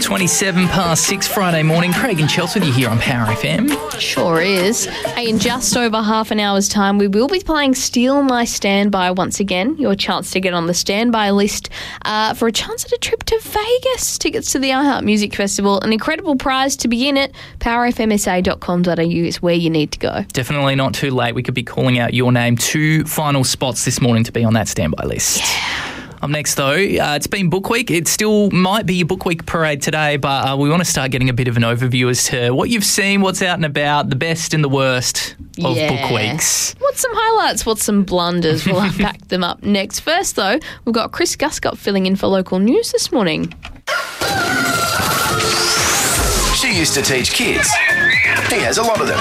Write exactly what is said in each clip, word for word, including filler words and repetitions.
twenty-seven past six Friday morning. Craig and Chelsea with you here on Power F M. Sure is. Hey, in just over half an hour's time, we will be playing Steal My Standby once again. Your chance to get on the standby list uh, for a chance at a trip to Vegas. Tickets to the iHeart Music Festival. An incredible prize to be in it. power f m s a dot com dot a u is where you need to go. Definitely not too late. We could be calling out your name. Two final spots this morning to be on that standby list. Yeah. Up next, though, uh, it's been Book Week. It still might be your Book Week parade today, but uh, we want to start getting a bit of an overview as to what you've seen, what's out and about, the best and the worst of yeah. Book Weeks. What's some highlights? What's some blunders? We'll unpack them up next. First, though, we've got Chris Guscott filling in for local news this morning. She used to teach kids. He has a lot of them.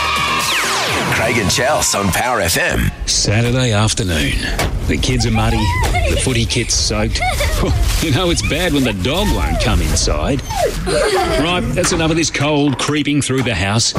Craig and Chels on Power F M. Saturday afternoon. The kids are muddy. The footy kit's soaked. You know it's bad when the dog won't come inside. Right, that's enough of this cold creeping through the house.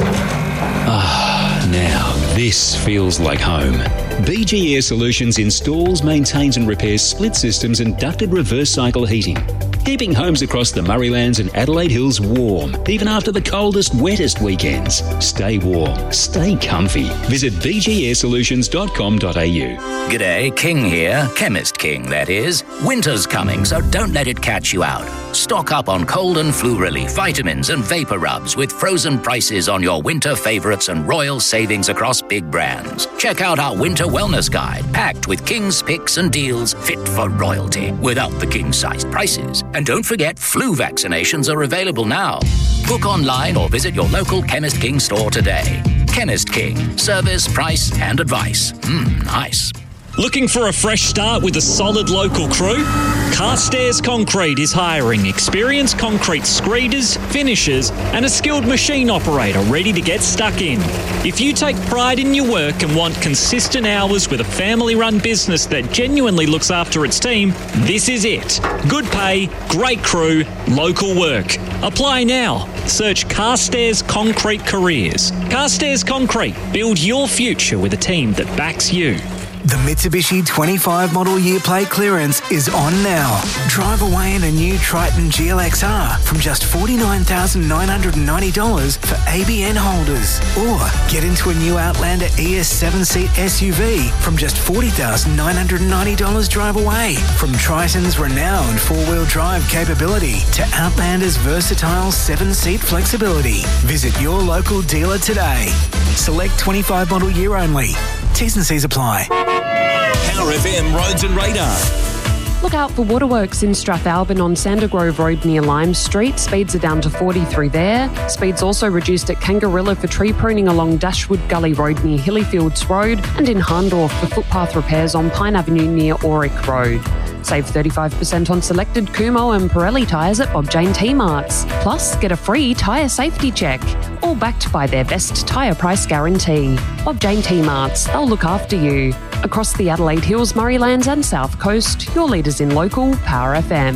Ah, now this feels like home. B G Air Solutions installs, maintains and repairs split systems and ducted reverse cycle heating, keeping homes across the Murraylands and Adelaide Hills warm, even after the coldest, wettest weekends. Stay warm, stay comfy. Visit b g air solutions dot com dot a u. G'day, King here. Chemist King, that is. Winter's coming, so don't let it catch you out. Stock up on cold and flu relief, vitamins and vapor rubs with frozen prices on your winter favourites and royal savings across big brands. Check out our winter wellness guide, packed with King's picks and deals fit for royalty, without the king-sized prices. And don't forget, flu vaccinations are available now. Book online or visit your local Chemist King store today. Chemist King. Service, price and advice. Mmm, nice. Looking for a fresh start with a solid local crew? Carstairs Concrete is hiring experienced concrete screeders, finishers and a skilled machine operator ready to get stuck in. If you take pride in your work and want consistent hours with a family-run business that genuinely looks after its team, this is it. Good pay, great crew, local work. Apply now. Search Carstairs Concrete Careers. Carstairs Concrete. Build your future with a team that backs you. The Mitsubishi twenty-five model year plate clearance is on now. Drive away in a new Triton G L X R from just forty-nine thousand nine hundred ninety dollars for A B N holders. Or get into a new Outlander E S seven-seat S U V from just forty thousand nine hundred ninety dollars drive away. From Triton's renowned four-wheel drive capability to Outlander's versatile seven-seat flexibility. Visit your local dealer today. Select twenty-five model year only. T's and C's apply. Power F M Roads and Radar. Look out for waterworks in Strathalbyn on Sander Grove Road near Lime Street. Speeds are down to forty through there. Speeds also reduced at Kangarilla for tree pruning along Dashwood Gully Road near Hillyfields Road, and in Harndorf for footpath repairs on Pine Avenue near Auric Road. Save thirty-five percent on selected Kumho and Pirelli tyres at Bob Jane T-Marts. Plus, get a free tyre safety check. All backed by their best tyre price guarantee. Bob Jane T-Marts, they'll look after you. Across the Adelaide Hills, Murraylands and South Coast, your leaders in local Power F M.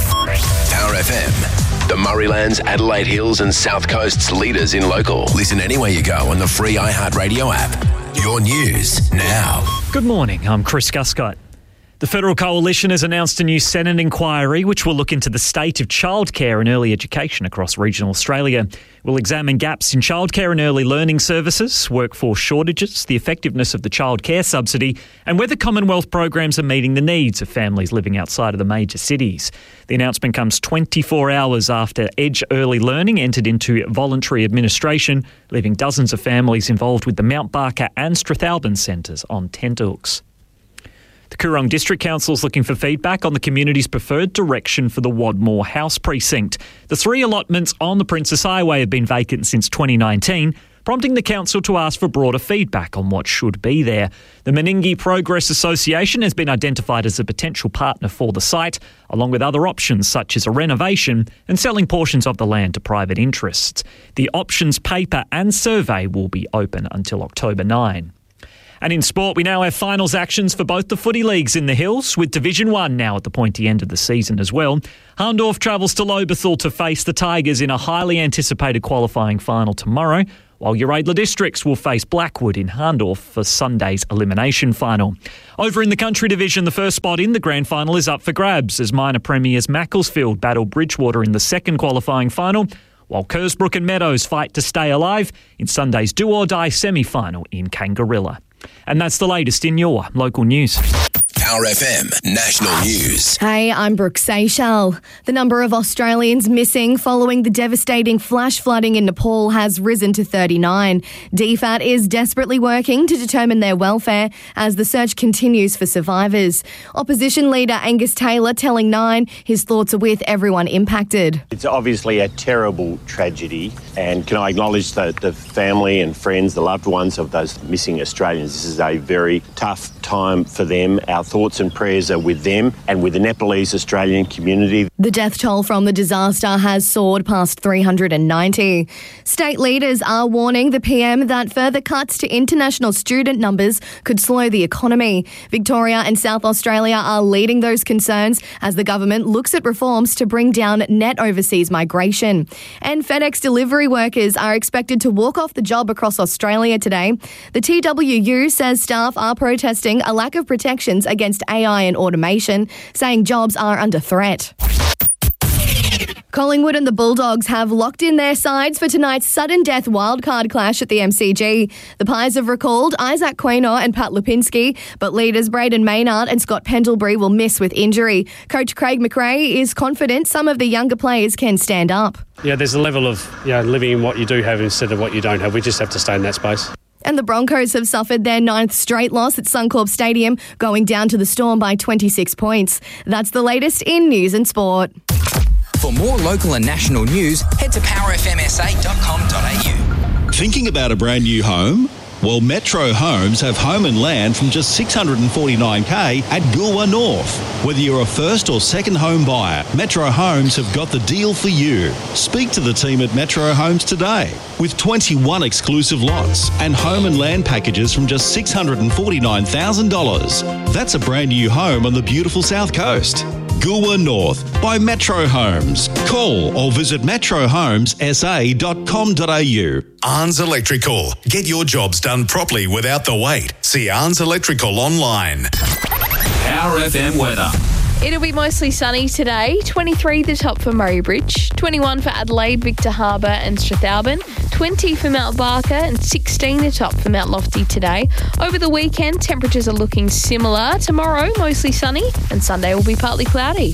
Power F M. The Murraylands, Adelaide Hills and South Coast's leaders in local. Listen anywhere you go on the free iHeartRadio app. Your news now. Good morning, I'm Chris Guscott. The Federal Coalition has announced a new Senate inquiry which will look into the state of childcare and early education across regional Australia. It will examine gaps in childcare and early learning services, workforce shortages, the effectiveness of the childcare subsidy, and whether Commonwealth programs are meeting the needs of families living outside of the major cities. The announcement comes twenty-four hours after Edge Early Learning entered into voluntary administration, leaving dozens of families involved with the Mount Barker and Strathalbyn centres on tenterhooks. The Coorong District Council is looking for feedback on the community's preferred direction for the Wadmore House precinct. The three allotments on the Princess Highway have been vacant since twenty nineteen, prompting the council to ask for broader feedback on what should be there. The Meningie Progress Association has been identified as a potential partner for the site, along with other options such as a renovation and selling portions of the land to private interests. The options paper and survey will be open until October ninth. And in sport, we now have finals actions for both the footy leagues in the Hills, with Division one now at the pointy end of the season as well. Harndorf travels to Lobethal to face the Tigers in a highly anticipated qualifying final tomorrow, while Uradla Districts will face Blackwood in Hahndorf for Sunday's elimination final. Over in the Country Division, the first spot in the grand final is up for grabs as minor premiers Macclesfield battle Bridgewater in the second qualifying final, while Kersbrook and Meadows fight to stay alive in Sunday's do-or-die semi-final in Kangarilla. And that's the latest in your local news. Power F M National News. Hey, I'm Brooke Seychelles. The number of Australians missing following the devastating flash flooding in Nepal has risen to thirty-nine. D F A T is desperately working to determine their welfare as the search continues for survivors. Opposition leader Angus Taylor telling Nine his thoughts are with everyone impacted. It's obviously a terrible tragedy, and can I acknowledge the, the family and friends, the loved ones of those missing Australians. This is a very tough time for them. Our thoughts and prayers are with them and with the Nepalese Australian community. The death toll from the disaster has soared past three hundred ninety. State leaders are warning the P M that further cuts to international student numbers could slow the economy. Victoria and South Australia are leading those concerns as the government looks at reforms to bring down net overseas migration. And FedEx delivery workers are expected to walk off the job across Australia today. The T W U says staff are protesting a lack of protections against A I and automation, saying jobs are under threat. Collingwood and the Bulldogs have locked in their sides for tonight's sudden death wildcard clash at the M C G. The Pies have recalled Isaac Quaynor and Pat Lipinski, but leaders Braden Maynard and Scott Pendlebury will miss with injury. Coach Craig McRae is confident some of the younger players can stand up. Yeah, there's a level of you know, living in what you do have instead of what you don't have. We just have to stay in that space. And the Broncos have suffered their ninth straight loss at Suncorp Stadium, going down to the Storm by twenty-six points. That's the latest in news and sport. For more local and national news, head to power f m s a dot com dot a u. Thinking about a brand new home? Well, Metro Homes have home and land from just six hundred forty-nine thousand at Goolwa North. Whether you're a first or second home buyer, Metro Homes have got the deal for you. Speak to the team at Metro Homes today. With twenty-one exclusive lots and home and land packages from just six hundred forty-nine thousand dollars. That's a brand new home on the beautiful South Coast. Goolwa North by Metro Homes. Call or visit metro homes s a dot com dot a u. Arns Electrical. Get your jobs done properly without the wait. See Arns Electrical online. Power F M weather. It'll be mostly sunny today. twenty-three the top for Murray Bridge, twenty-one for Adelaide, Victor Harbour and Strathalbyn, twenty for Mount Barker and sixteen the top for Mount Lofty today. Over the weekend, temperatures are looking similar. Tomorrow, mostly sunny, and Sunday will be partly cloudy.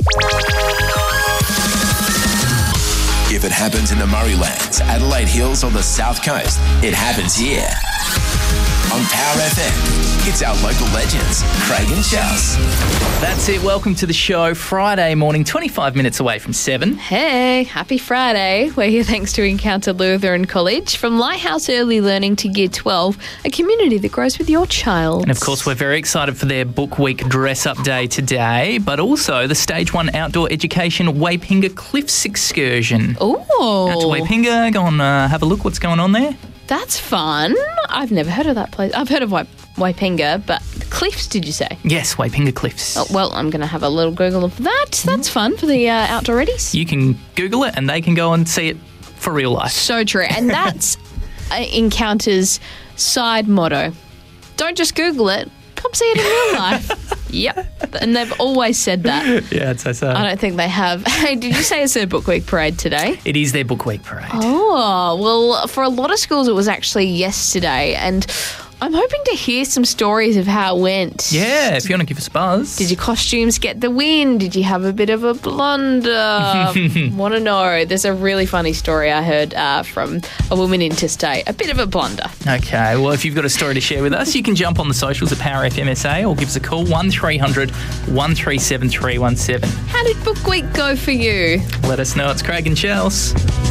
If it happens in the Murraylands, Adelaide Hills or the South Coast, it happens here. On Power F M, it's our local legends, Craig and Shells. That's it. Welcome to the show. Friday morning, twenty-five minutes away from seven. Hey, happy Friday. We're here thanks to Encounter Lutheran College. From Lighthouse Early Learning to Year twelve, a community that grows with your child. And of course, we're very excited for their Book Week dress-up day today, but also the Stage one Outdoor Education Wapinga Cliffs excursion. Ooh. Out to Wapinga, go and uh, have a look what's going on there. That's fun. I've never heard of that place. I've heard of Wai- Wapinga, but the cliffs, did you say? Yes, Wapinga Cliffs. Oh, well, I'm going to have a little Google of that. That's fun for the uh, outdoorities. You can Google it and they can go and see it for real life. So true. And that's uh, Encounter's side motto. Don't just Google it, come see it in real life. Yep. And they've always said that. Yeah, I'd say so. I don't think they have. Hey, did you say it's their Book Week parade today? It is their Book Week parade. Oh, well, for a lot of schools it was actually yesterday, and I'm hoping to hear some stories of how it went. Yeah, if you want to give us a buzz. Did your costumes get the win? Did you have a bit of a blunder? Want to know. There's a really funny story I heard uh, from a woman interstate. A bit of a blunder. Okay, well, if you've got a story to share with us, you can jump on the socials at Power F M S A or give us a call, one three hundred, one three seven, three one seven. How did Book Week go for you? Let us know. It's Craig and Shells.